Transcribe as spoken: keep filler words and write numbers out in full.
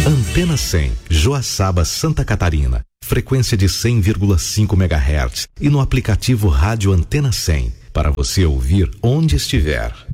Antena cem, Joaçaba, Santa Catarina. Frequência de cem vírgula cinco megahertz e no aplicativo Rádio Antena cem, para você ouvir onde estiver.